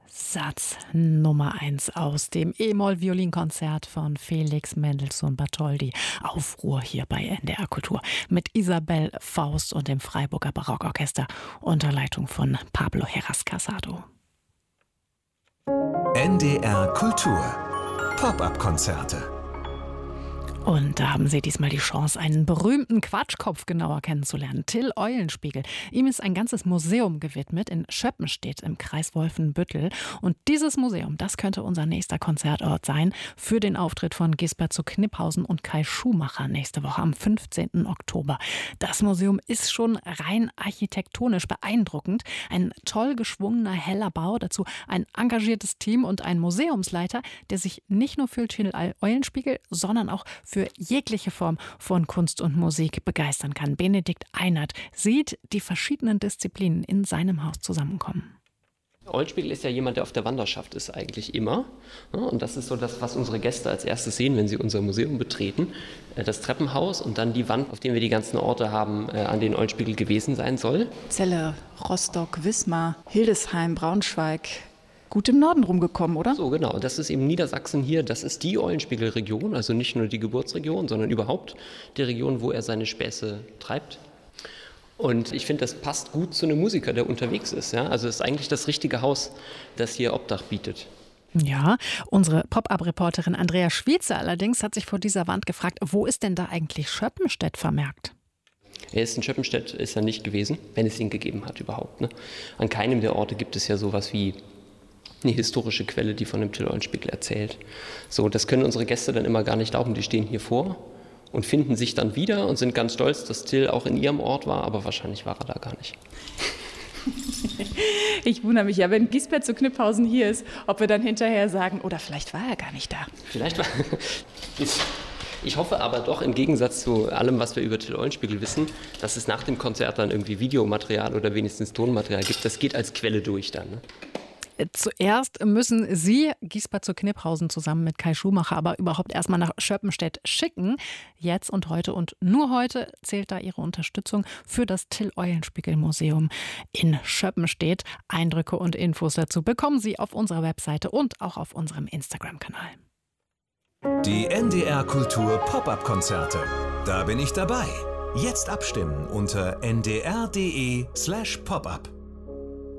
Satz Nummer 1 aus dem E-Moll-Violinkonzert von Felix Mendelssohn Bartholdy. Aufruhr hier bei NDR Kultur mit Isabel Faust und dem Freiburger Barockorchester unter Leitung von Pablo Heras Casado. NDR Kultur Pop-up-Konzerte. Und da haben Sie diesmal die Chance, einen berühmten Quatschkopf genauer kennenzulernen. Till Eulenspiegel. Ihm ist ein ganzes Museum gewidmet in Schöppenstedt im Kreis Wolfenbüttel. Und dieses Museum, das könnte unser nächster Konzertort sein für den Auftritt von Gisbert zu Kniphausen und Kai Schumacher nächste Woche am 15. Oktober. Das Museum ist schon rein architektonisch beeindruckend. Ein toll geschwungener, heller Bau, dazu ein engagiertes Team und ein Museumsleiter, der sich nicht nur für Till Eulenspiegel, sondern auch für jegliche Form von Kunst und Musik begeistern kann. Benedikt Einert sieht die verschiedenen Disziplinen in seinem Haus zusammenkommen. Eulenspiegel ist ja jemand, der auf der Wanderschaft ist eigentlich immer. Und das ist so das, was unsere Gäste als erstes sehen, wenn sie unser Museum betreten. Das Treppenhaus und dann die Wand, auf der wir die ganzen Orte haben, an denen Eulenspiegel gewesen sein soll. Celle, Rostock, Wismar, Hildesheim, Braunschweig. Gut im Norden rumgekommen, oder? So, genau. Das ist eben Niedersachsen hier. Das ist die Eulenspiegel-Region, also nicht nur die Geburtsregion, sondern überhaupt die Region, wo er seine Späße treibt. Und ich finde, das passt gut zu einem Musiker, der unterwegs ist. Ja? Also es ist eigentlich das richtige Haus, das hier Obdach bietet. Ja, unsere Pop-up-Reporterin Andrea Schwiezer allerdings hat sich vor dieser Wand gefragt, wo ist denn da eigentlich Schöppenstedt vermerkt? Er ist in Schöppenstedt, ist er nicht gewesen, wenn es ihn gegeben hat überhaupt. Ne? An keinem der Orte gibt es ja sowas wie eine historische Quelle, die von dem Till Eulenspiegel erzählt. So, das können unsere Gäste dann immer gar nicht glauben. Die stehen hier vor und finden sich dann wieder und sind ganz stolz, dass Till auch in ihrem Ort war, aber wahrscheinlich war er da gar nicht. Ich wundere mich ja, wenn Gisbert zu Kniphausen hier ist, ob wir dann hinterher sagen, oder vielleicht war er gar nicht da. Vielleicht war Ich hoffe aber doch, im Gegensatz zu allem, was wir über Till Eulenspiegel wissen, dass es nach dem Konzert dann irgendwie Videomaterial oder wenigstens Tonmaterial gibt. Das geht als Quelle durch dann. Ne? Zuerst müssen Sie Gisbert zu Kniphausen zusammen mit Kai Schumacher aber überhaupt erstmal nach Schöppenstedt schicken. Jetzt und heute und nur heute zählt da Ihre Unterstützung für das Till Eulenspiegel Museum in Schöppenstedt. Eindrücke und Infos dazu bekommen Sie auf unserer Webseite und auch auf unserem Instagram-Kanal. Die NDR Kultur Pop-up-Konzerte. Da bin ich dabei. Jetzt abstimmen unter ndr.de/popup.